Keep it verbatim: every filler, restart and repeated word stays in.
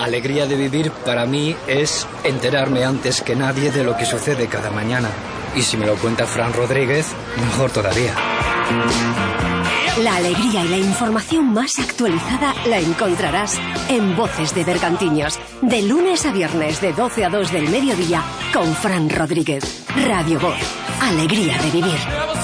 alegría de vivir para mí es enterarme antes que nadie de lo que sucede cada mañana. Y si me lo cuenta Fran Rodríguez, mejor todavía. La alegría y la información más actualizada la encontrarás en Voces de Bergantiños, de lunes a viernes de doce a dos del mediodía con Fran Rodríguez. Radio Voz, alegría de vivir.